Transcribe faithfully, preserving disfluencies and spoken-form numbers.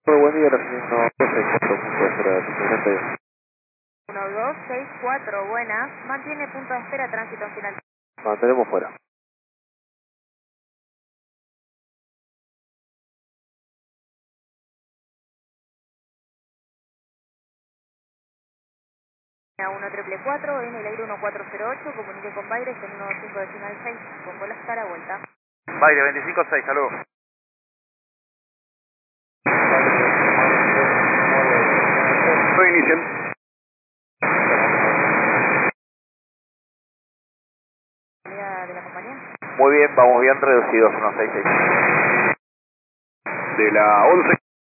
Buen día, recibiendo doce cuatro punto de espera cincuenta y uno. uno dos seis cuatro, buenas. Mantiene punto de espera, tránsito final. Mantenemos fuera. uno triple cuatro, en el aire uno cuatro cero ocho, comunique con Baires en uno cinco decimal seis, con bola hasta la vuelta. Baile veinticinco seis, saludos. Reinicien. ¿Salida de la compañía? Muy bien, vamos bien reducidos, uno seis seis. De la once.